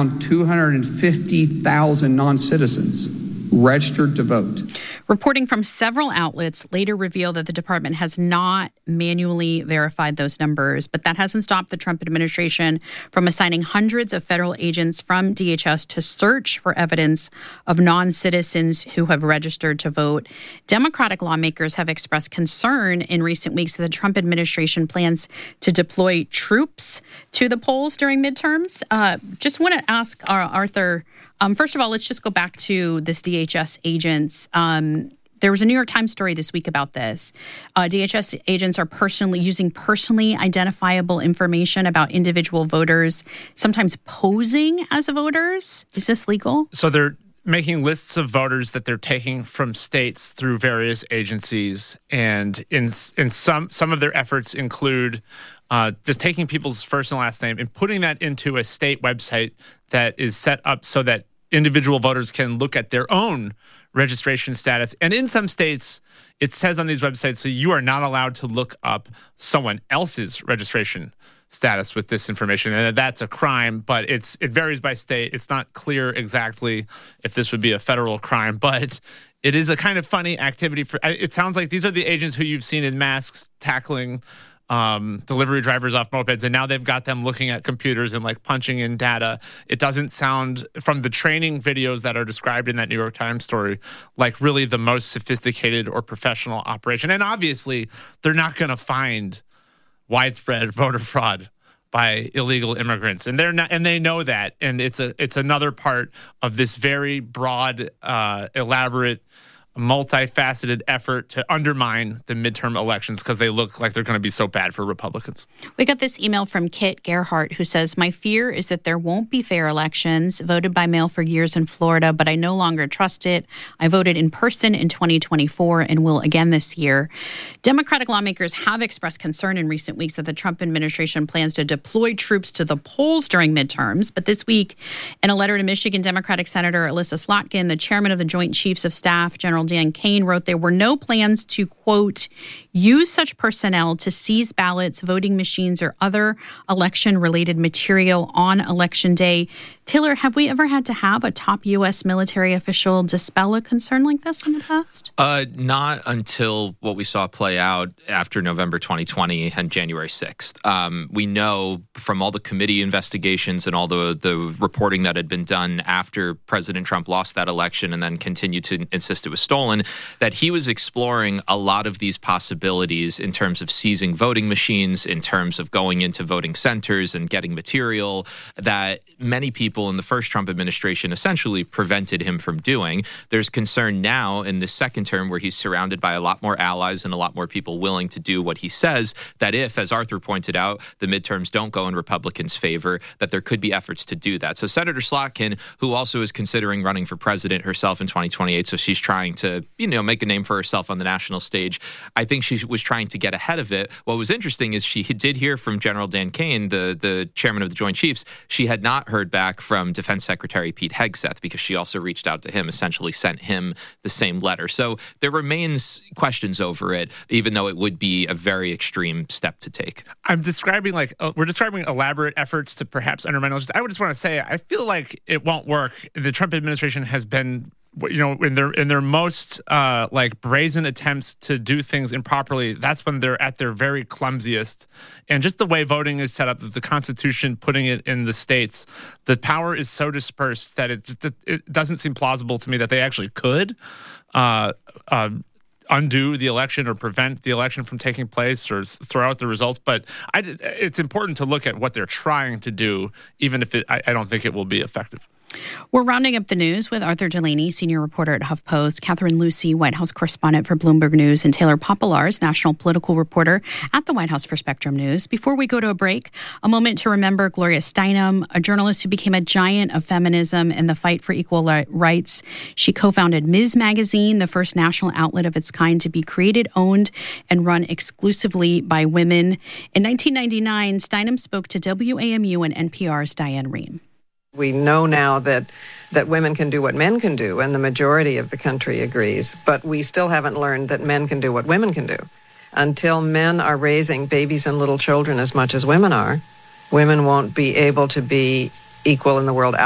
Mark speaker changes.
Speaker 1: around 250,000 non-citizens registered to vote.
Speaker 2: Reporting from several outlets later revealed that the department has not manually verified those numbers, but that hasn't stopped the Trump administration from assigning hundreds of federal agents from DHS to search for evidence of non-citizens who have registered to vote. Democratic lawmakers have expressed concern in recent weeks that the Trump administration plans to deploy troops to the polls during midterms. Just want to ask Arthur, first of all, let's just go back to this DHS agents. There was a New York Times story this week about this. DHS agents are using personally identifiable information about individual voters, sometimes posing as voters. Is this legal?
Speaker 3: So they're making lists of voters that they're taking from states through various agencies, and in some of their efforts include just taking people's first and last name and putting that into a state website that is set up so that individual voters can look at their own registration status. And in some states, it says on these websites, so you are not allowed to look up someone else's registration status with this information. And that's a crime, but it varies by state. It's not clear exactly if this would be a federal crime, but it is a kind of funny activity. It sounds like these are the agents who you've seen in masks tackling delivery drivers off mopeds, and now they've got them looking at computers and like punching in data. It doesn't sound, from the training videos that are described in that New York Times story, like really the most sophisticated or professional operation. And obviously, they're not going to find widespread voter fraud by illegal immigrants, and they're not, and they know that. And it's another part of this very broad, elaborate, multifaceted effort to undermine the midterm elections because they look like they're going to be so bad for Republicans.
Speaker 2: We got this email from Kit Gerhart who says, "My fear is that there won't be fair elections. Voted by mail for years in Florida, but I no longer trust it. I voted in person in 2024 and will again this year." Democratic lawmakers have expressed concern in recent weeks that the Trump administration plans to deploy troops to the polls during midterms. But this week, in a letter to Michigan Democratic Senator Elissa Slotkin, the chairman of the Joint Chiefs of Staff, General Dan Kane, wrote there were no plans to, quote, use such personnel to seize ballots, voting machines, or other election-related material on Election Day. Taylor, have we ever had to have a top U.S. military official dispel a concern like this in the past?
Speaker 4: Not until what we saw play out after November 2020 and January 6th. We know from all the committee investigations and all the reporting that had been done after President Trump lost that election and then continued to insist it was stolen, that he was exploring a lot of these possibilities in terms of seizing voting machines, in terms of going into voting centers and getting material that many people in the first Trump administration essentially prevented him from doing. There's concern now in the second term where he's surrounded by a lot more allies and a lot more people willing to do what he says, that if, as Arthur pointed out, the midterms don't go in Republicans' favor, that there could be efforts to do that. So Senator Slotkin, who also is considering running for president herself in 2028, so she's trying to, make a name for herself on the national stage, I think she was trying to get ahead of it. What was interesting is she did hear from General Dan Kane, the chairman of the Joint Chiefs. She had not heard back from Defense Secretary Pete Hegseth because she also reached out to him, essentially sent him the same letter. So there remains questions over it, even though it would be a very extreme step to take.
Speaker 3: We're describing elaborate efforts to perhaps undermine elections. I would just want to say, I feel like it won't work. The Trump administration has been, in their most brazen attempts to do things improperly, that's when they're at their very clumsiest. And just the way voting is set up, the Constitution putting it in the states, the power is so dispersed that it doesn't seem plausible to me that they actually could undo the election or prevent the election from taking place or throw out the results. But it's important to look at what they're trying to do, even if I don't think it will be effective.
Speaker 2: We're rounding up the news with Arthur Delaney, senior reporter at HuffPost, Catherine Lucy, White House correspondent for Bloomberg News, and Taylor Popolars, national political reporter at the White House for Spectrum News. Before we go to a break, a moment to remember Gloria Steinem, a journalist who became a giant of feminism and the fight for equal rights. She co-founded Ms. Magazine, the first national outlet of its kind to be created, owned, and run exclusively by women. In 1999, Steinem spoke to WAMU and NPR's Diane Rehm.
Speaker 5: We know now that women can do what men can do, and the majority of the country agrees. But we still haven't learned that men can do what women can do. Until men are raising babies and little children as much as women are, women won't be able to be equal in the world